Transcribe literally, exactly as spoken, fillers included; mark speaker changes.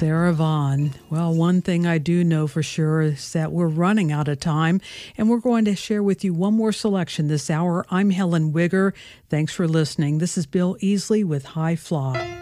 Speaker 1: Sarah Vaughan. Well, one thing I do know for sure is that we're running out of time, and we're going to share with you one more selection this hour. I'm Helen Wigger. Thanks for listening. This is Bill Easley with High Fly.